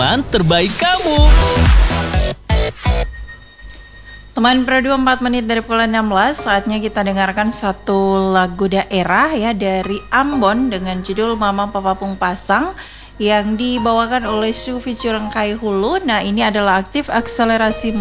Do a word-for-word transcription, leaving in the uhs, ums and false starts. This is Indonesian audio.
terbaik kamu. Teman Pro dua puluh empat menit dari pukul enam belas, saatnya kita dengarkan satu lagu daerah ya dari Ambon dengan judul Mama Papa Pung Pasang yang dibawakan oleh Sufi Curengkai Hulu. Nah, ini adalah aktif akselerasi